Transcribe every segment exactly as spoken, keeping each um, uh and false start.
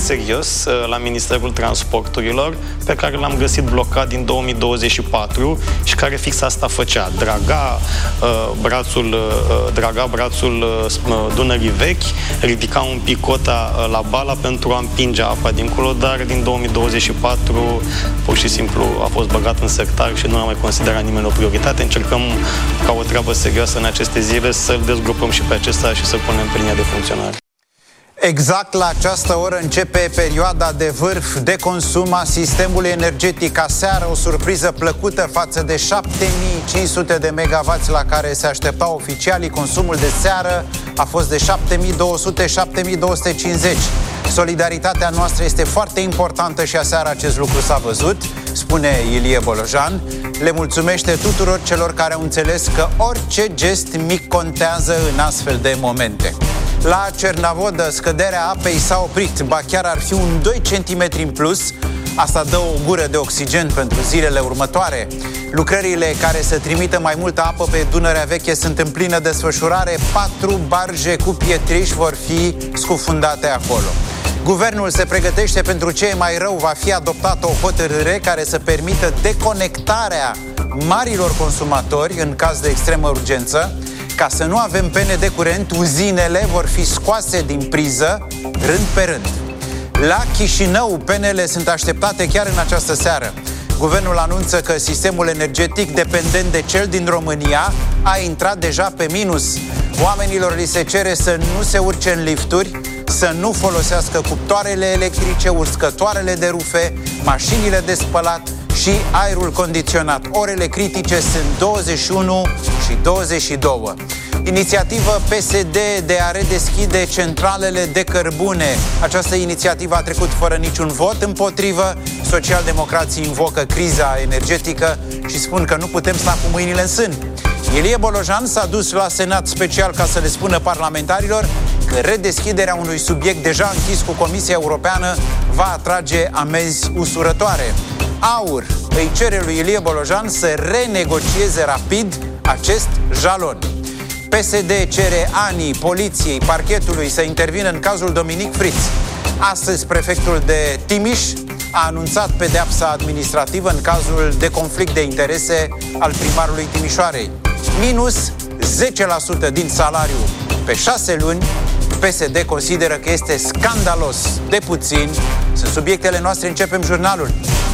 serios la Ministerul Transporturilor, pe care l-am găsit blocat din două mii douăzeci și patru și care fix asta făcea. Draga uh, brațul, uh, draga brațul uh, Dunării Vechi, ridica un pic cota uh, la Bala pentru a împinge apa dincolo, dar din două mii douăzeci și patru pur și simplu a fost băgat în sertar și nu a mai considerat nimeni o prioritate. Încercăm ca o treabă serioasă în aceste zile să-l dezgrupăm și pe acesta și să punem pe linia de funcționare. Exact la această oră începe perioada de vârf de consum a sistemului energetic. Aseară o surpriză plăcută față de șapte mii cinci sute de megawatts la care se așteptau oficialii. Consumul de seară a fost de șapte mii două sute - șapte mii două sute cincizeci. Solidaritatea noastră este foarte importantă și aseară acest lucru s-a văzut, spune Ilie Bolojan. Le mulțumește tuturor celor care au înțeles că orice gest mic contează în astfel de momente. La Cernavodă, scăderea apei s-a oprit, ba chiar ar fi un doi centimetri în plus. Asta dă o gură de oxigen pentru zilele următoare. Lucrările care să trimită mai multă apă pe Dunărea Veche sunt în plină desfășurare. Patru barje cu pietriș vor fi scufundate acolo. Guvernul se pregătește pentru ce e mai rău. Va fi adoptată o hotărâre care să permită deconectarea marilor consumatori în caz de extremă urgență. Ca să nu avem pene de curent, uzinele vor fi scoase din priză rând pe rând. La Chișinău, penele sunt așteptate chiar în această seară. Guvernul anunță că sistemul energetic dependent de cel din România a intrat deja pe minus. Oamenilor li se cere să nu se urce în lifturi, să nu folosească cuptoarele electrice, uscătoarele de rufe, mașinile de spălat și aerul condiționat. Orele critice sunt douăzeci și unu și douăzeci și doi. Inițiativă P S D de a redeschide centralele de cărbune. Această inițiativă a trecut fără niciun vot împotrivă. Socialdemocrații invocă criza energetică și spun că nu putem sta cu mâinile în sân. Ilie Bolojan s-a dus la Senat special ca să le spună parlamentarilor că redeschiderea unui subiect deja închis cu Comisia Europeană va atrage amenzi usurătoare. AUR îi cere lui Ilie Bolojan să renegocieze rapid acest jalon. P S D cere A N I, poliției, parchetului să intervină în cazul Dominic Friț. Astăzi, prefectul de Timiș a anunțat pedeapsa administrativă în cazul de conflict de interese al primarului Timișoarei. Minus zece la sută din salariu pe șase luni. P S D consideră că este scandalos de puțin. Sunt subiectele noastre, începem jurnalul.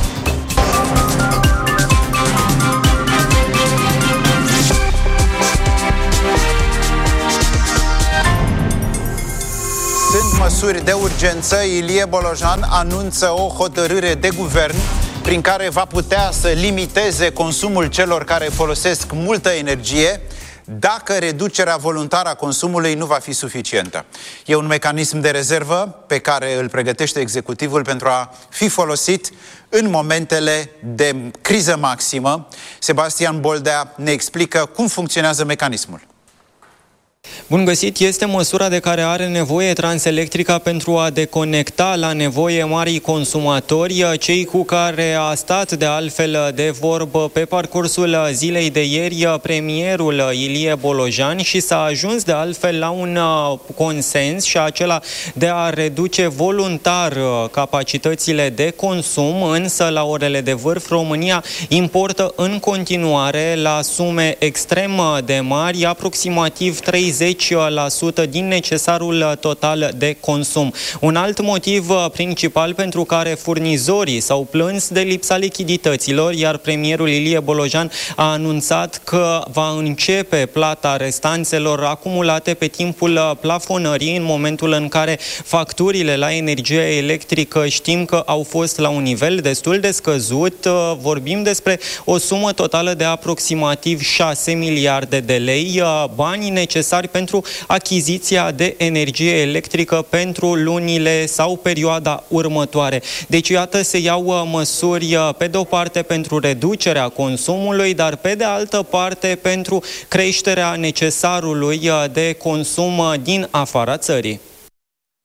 Sunt măsuri de urgență. Ilie Bolojan anunță o hotărâre de guvern prin care va putea să limiteze consumul celor care folosesc multă energie dacă reducerea voluntară a consumului nu va fi suficientă. E un mecanism de rezervă pe care îl pregătește executivul pentru a fi folosit în momentele de criză maximă. Sebastian Boldea ne explică cum funcționează mecanismul. Bun găsit, este măsura de care are nevoie Transelectrica pentru a deconecta la nevoie marii consumatori, cei cu care a stat de altfel de vorbă pe parcursul zilei de ieri premierul Ilie Bolojan și s-a ajuns de altfel la un consens și acela de a reduce voluntar capacitățile de consum, însă la orele de vârf România importă în continuare la sume extrem de mari, aproximativ treizeci la sută din necesarul total de consum. Un alt motiv principal pentru care furnizorii s-au plâns de lipsa lichidităților, iar premierul Ilie Bolojan a anunțat că va începe plata restanțelor acumulate pe timpul plafonării, în momentul în care facturile la energie electrică știm că au fost la un nivel destul de scăzut. Vorbim despre o sumă totală de aproximativ șase miliarde de lei, banii necesari pentru achiziția de energie electrică pentru lunile sau perioada următoare. Deci, iată, se iau măsuri pe de o parte pentru reducerea consumului, dar pe de altă parte pentru creșterea necesarului de consum din afara țării.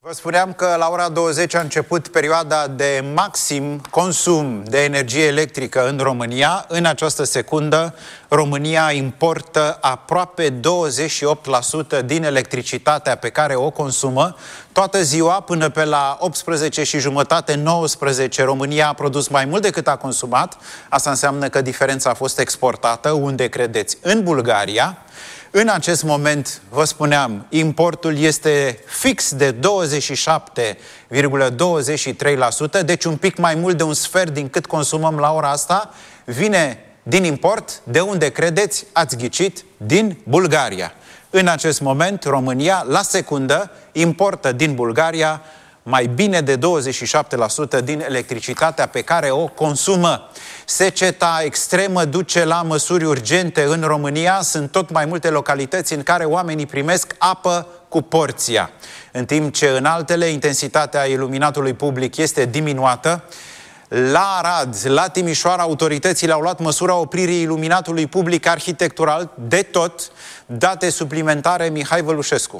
Vă spuneam că la ora douăzeci a început perioada de maxim consum de energie electrică în România. În această secundă, România importă aproape douăzeci și opt la sută din electricitatea pe care o consumă. Toată ziua, până pe la optsprezece și jumătate, nouăsprezece, România a produs mai mult decât a consumat. Asta înseamnă că diferența a fost exportată. Unde credeți? În Bulgaria. În acest moment, vă spuneam, importul este fix de douăzeci și șapte virgulă douăzeci și trei la sută, deci un pic mai mult de un sfert din cât consumăm la ora asta, vine din import. De unde credeți? Ați ghicit, din Bulgaria. În acest moment, România, la secundă, importă din Bulgaria mai bine de douăzeci și șapte la sută din electricitatea pe care o consumă. Seceta extremă duce la măsuri urgente în România. Sunt tot mai multe localități în care oamenii primesc apă cu porția. În timp ce în altele intensitatea iluminatului public este diminuată. La Arad, la Timișoara, autoritățile au luat măsura opririi iluminatului public arhitectural de tot. Date suplimentare, Mihai Vălușescu.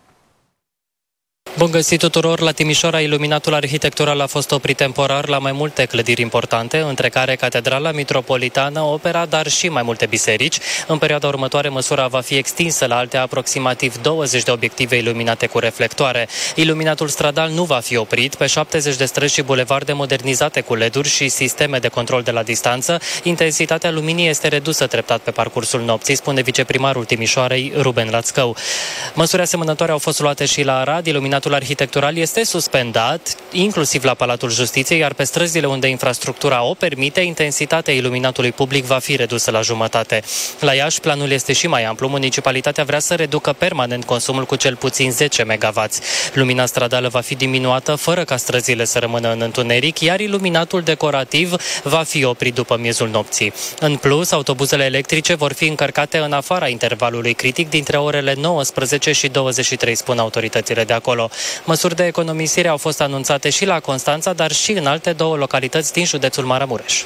Bun găsit tuturor! La Timișoara, iluminatul arhitectural a fost oprit temporar la mai multe clădiri importante, între care Catedrala Mitropolitană, Opera, dar și mai multe biserici. În perioada următoare, măsura va fi extinsă la alte aproximativ douăzeci de obiective iluminate cu reflectoare. Iluminatul stradal nu va fi oprit. Pe șaptezeci de străzi și bulevarde modernizate cu L E D-uri și sisteme de control de la distanță, intensitatea luminii este redusă treptat pe parcursul nopții, spune viceprimarul Timișoarei, Ruben Lațcău. Măsuri asemănătoare au fost luate și la Arad. Iluminatul arhitectural este suspendat, inclusiv la Palatul Justiției, iar pe străzile unde infrastructura o permite, intensitatea iluminatului public va fi redusă la jumătate. La Iași, planul este și mai amplu. Municipalitatea vrea să reducă permanent consumul cu cel puțin zece megavați. Lumina stradală va fi diminuată fără ca străzile să rămână în întuneric, iar iluminatul decorativ va fi oprit după miezul nopții. În plus, autobuzele electrice vor fi încărcate în afara intervalului critic dintre orele nouăsprezece și douăzeci și trei, spun autoritățile de acolo. Măsuri de economisire au fost anunțate și la Constanța, dar și în alte două localități din județul Maramureș.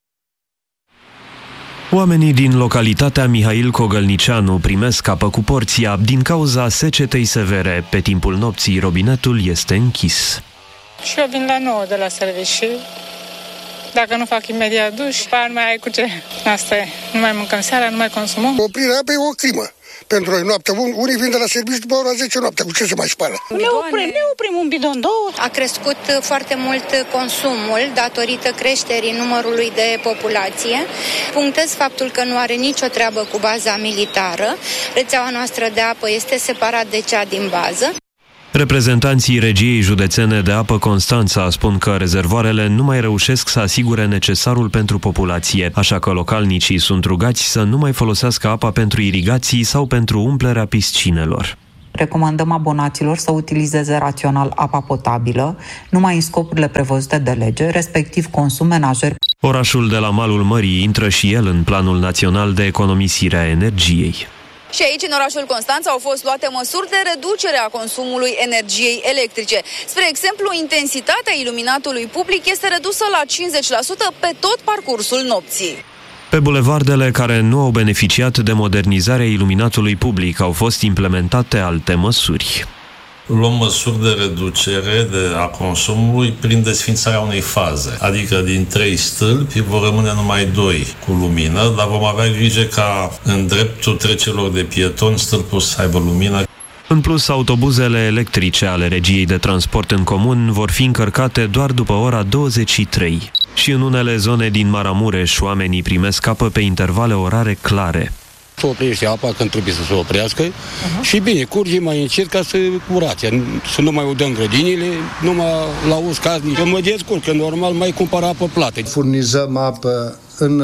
Oamenii din localitatea Mihail Cogălnicianu primesc apă cu porția din cauza secetei severe. Pe timpul nopții, robinetul este închis. Și eu vin la nouă de la serviciu. Dacă nu fac imediat duș, nu mai ai cu ce. Asta e. Nu mai mâncăm seara, nu mai consumăm. Oprirea apei e o crimă. Pentru noi noaptea, unii vin de la serviciu după ora zece noaptea, cu ce se mai spală? Ne oprim, ne oprim un bidon, două. A crescut foarte mult consumul datorită creșterii numărului de populație. Punctez faptul că nu are nicio treabă cu baza militară. Rețeaua noastră de apă este separat de cea din bază. Reprezentanții Regiei Județene de Apă Constanța spun că rezervoarele nu mai reușesc să asigure necesarul pentru populație, așa că localnicii sunt rugați să nu mai folosească apa pentru irigații sau pentru umplerea piscinelor. Recomandăm abonaților să utilizeze rațional apa potabilă, numai în scopurile prevăzute de lege, respectiv consum menajer. Orașul de la malul mării intră și el în Planul Național de Economisire a Energiei. Și aici, în orașul Constanța, au fost luate măsuri de reducere a consumului energiei electrice. Spre exemplu, intensitatea iluminatului public este redusă la cincizeci la sută pe tot parcursul nopții. Pe bulevardele care nu au beneficiat de modernizarea iluminatului public au fost implementate alte măsuri. Luăm măsuri de reducere de a consumului prin desfințarea unei faze. Adică din trei stâlpi vor rămâne numai doi cu lumină, dar vom avea grijă ca în dreptul trecerilor de pietoni stâlpul să aibă lumină. În plus, autobuzele electrice ale Regiei de Transport în Comun vor fi încărcate doar după ora douăzeci și trei. Și în unele zone din Maramureș, oamenii primesc apă pe intervale orare clare. Se oprește apa când trebuie să se oprească uh-huh. și bine, curge mai încet ca să curați, să nu mai udăm grădinile, numai la uz casnic. Eu mă descurc, că normal mai cumpăr apă plată. Furnizăm apă în,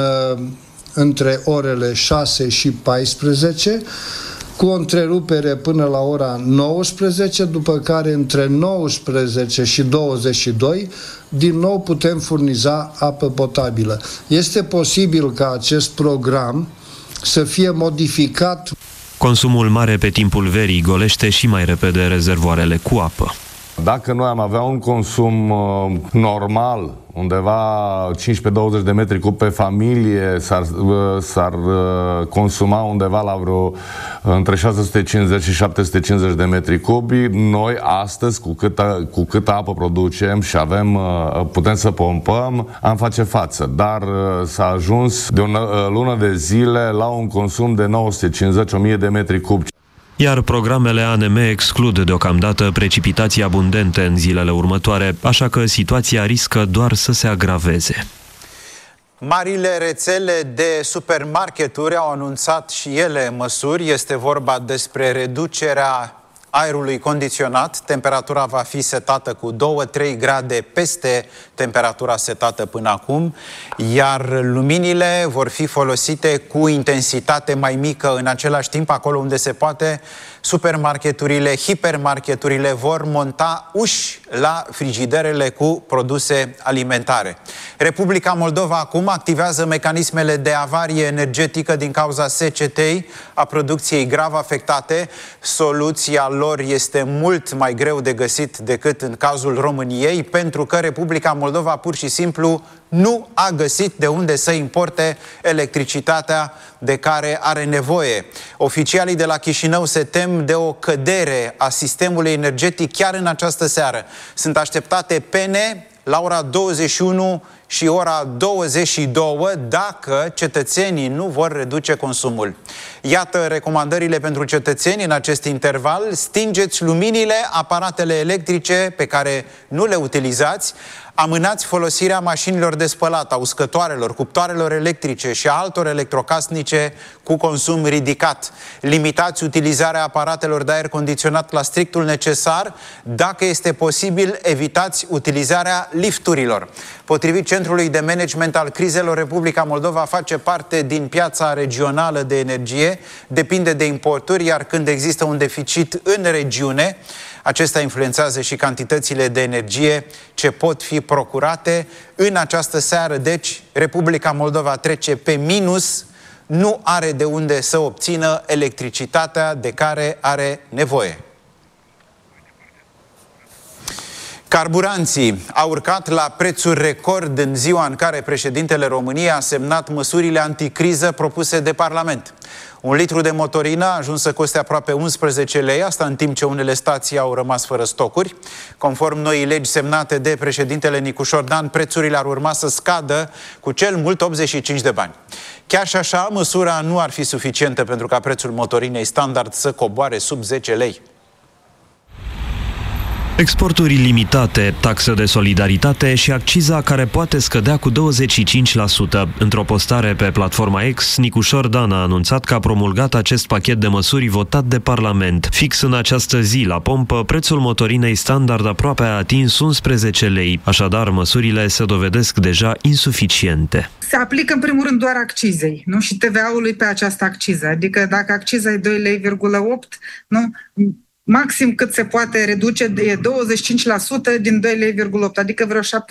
între orele șase și paisprezece, cu o întrerupere până la ora nouăsprezece, după care între nouăsprezece și douăzeci și doi din nou putem furniza apă potabilă. Este posibil ca acest program să fie modificat. Consumul mare pe timpul verii golește și mai repede rezervoarele cu apă. Dacă noi am avea un consum uh, normal, undeva cincisprezece douăzeci de metri cub pe familie, s-ar, uh, s-ar uh, consuma undeva la vreo uh, între șase sute cincizeci și șapte sute cincizeci de metri cubi. Noi astăzi, cu câtă, cu câtă apă producem și avem, uh, putem să pompăm, am face față. Dar uh, s-a ajuns de o uh, lună de zile la un consum de nouă sute cincizeci - o mie de metri cubi. Iar programele A N M exclud deocamdată precipitații abundente în zilele următoare, așa că situația riscă doar să se agraveze. Marile rețele de supermarketuri au anunțat și ele măsuri. Este vorba despre reducerea aerului condiționat. Temperatura va fi setată cu două trei grade peste temperatura setată până acum, iar luminile vor fi folosite cu intensitate mai mică. În același timp, acolo unde se poate, supermarketurile, hipermarketurile vor monta uși la frigiderele cu produse alimentare. Republica Moldova acum activează mecanismele de avarie energetică din cauza secetei, a producției grav afectate. Soluția lor este mult mai greu de găsit decât în cazul României, pentru că Republica Moldova pur și simplu nu a găsit de unde să importe electricitatea de care are nevoie. Oficialii de la Chișinău se tem de o cădere a sistemului energetic chiar în această seară. Sunt așteptate pene la ora douăzeci și unu și ora douăzeci și două dacă cetățenii nu vor reduce consumul. Iată recomandările pentru cetățeni în acest interval. Stingeți luminile, aparatele electrice pe care nu le utilizați, amânați folosirea mașinilor de spălat, a uscătoarelor, cuptoarelor electrice și a altor electrocasnice cu consum ridicat. Limitați utilizarea aparatelor de aer condiționat la strictul necesar. Dacă este posibil, evitați utilizarea lifturilor. Potrivit Centrului de Management al Crizelor, Republica Moldova face parte din piața regională de energie, depinde de importuri, iar când există un deficit în regiune, acesta influențează și cantitățile de energie ce pot fi procurate. În această seară, deci, Republica Moldova trece pe minus, nu are de unde să obțină electricitatea de care are nevoie. Carburanții au urcat la prețuri record în ziua în care președintele României a semnat măsurile anticriză propuse de Parlament. Un litru de motorină a ajuns să coste aproape unsprezece lei, asta în timp ce unele stații au rămas fără stocuri. Conform noii legi semnate de președintele Nicușor Dan, prețurile ar urma să scadă cu cel mult optzeci și cinci de bani. Chiar și așa, măsura nu ar fi suficientă pentru ca prețul motorinei standard să coboare sub zece lei. Exporturi limitate, taxă de solidaritate și acciza care poate scădea cu douăzeci și cinci la sută. Într-o postare pe platforma X, Nicușor Dan a anunțat că a promulgat acest pachet de măsuri votat de Parlament. Fix în această zi, la pompă, prețul motorinei standard aproape a atins unsprezece lei. Așadar, măsurile se dovedesc deja insuficiente. Se aplică în primul rând doar accizei, nu? Și T V A-ului pe această acciză. Adică dacă acciza e doi virgulă opt lei, nu? Maxim cât se poate reduce de douăzeci și cinci la sută din doi virgulă opt lei, adică vreo șapte